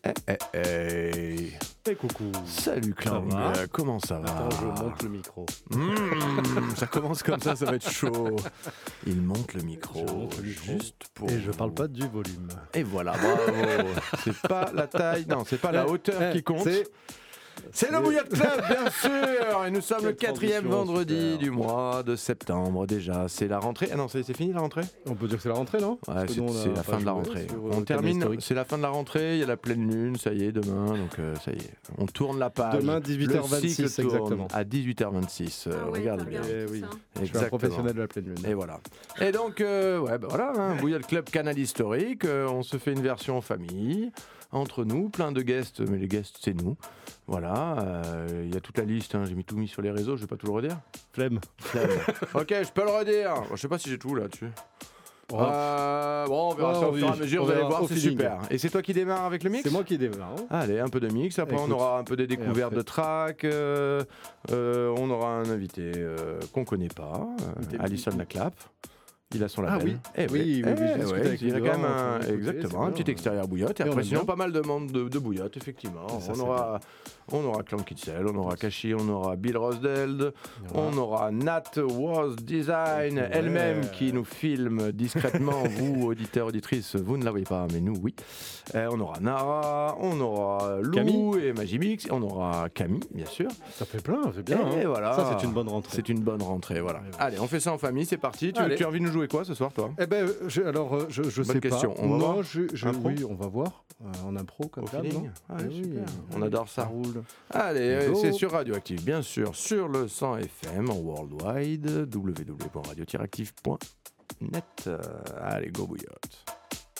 Et coucou. Salut Clan, comment ça va? Attends, je monte le micro. Ça commence comme ça va être chaud. Il monte le micro, juste pour... Et je parle pas du volume. Et voilà, bravo. C'est pas la taille, non, c'est pas la hauteur qui compte. C'est le Bouillotte Club, bien sûr. Et nous sommes le 4e vendredi du mois de septembre déjà. C'est la rentrée. Ah non, c'est fini la rentrée? On peut dire que c'est la rentrée, non? Ouais, c'est la fin de la rentrée. On termine, c'est la fin de la rentrée, il y a la pleine lune, ça y est, demain, donc ça y est. On tourne la page. Demain, 18h26, exactement. À 18h26, regardez bien. Oui. Je suis un professionnel de la pleine lune. Et voilà. Et donc, voilà, Bouillotte Club Canal Historique, on se fait une version en famille, entre nous, plein de guests, mais les guests, c'est nous. Voilà, il y a toute la liste, j'ai tout mis sur les réseaux, je vais pas tout le redire. Flemme. Ok, je peux le redire. Je sais pas si j'ai tout là-dessus. Oh. Bon, on verra ça au fur et à mesure, vous allez voir, c'est super. Et c'est toi qui démarre avec le mix? C'est moi qui démarre. Allez, un peu de mix, après on aura un peu des découvertes de tracks, on aura un invité qu'on connaît pas, Alison Laclap. Il a son label. Oui, il a quand même exactement un petit extérieur bouillotte. Et après, sinon, pas mal de monde de bouillotte, effectivement. On aura Clan Kitzel, on aura Kashi, on aura Bill Rosdeld, on aura Nat Was Design elle-même qui nous filme discrètement. Vous, auditeurs, auditrices, vous ne la voyez pas, mais nous, oui. On aura Nara, on aura Lou Camille. et Magimix, on aura Camille, bien sûr. Ça fait plein, c'est bien. Et voilà. Ça, c'est une bonne rentrée. C'est une bonne rentrée, voilà. Allez, on fait ça en famille, c'est parti. Tu as envie de nous jouer quoi ce soir, toi? Eh ben, je sais question. pas. On va voir. Oui, on va voir. En impro, comme ça. Super. On adore ça. Roule. Allez, c'est sur Radioactive, bien sûr, sur le 100 FM en worldwide, www.radioactive.net. Allez, go bouillotte.